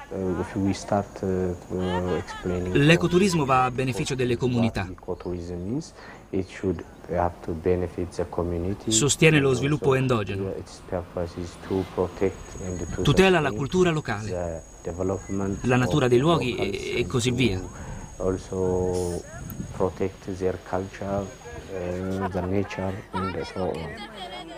L'ecoturismo va a beneficio delle comunità. Sostiene lo sviluppo endogeno. Tutela la cultura locale, la natura dei luoghi e così via. Also protect their culture, the nature and so on.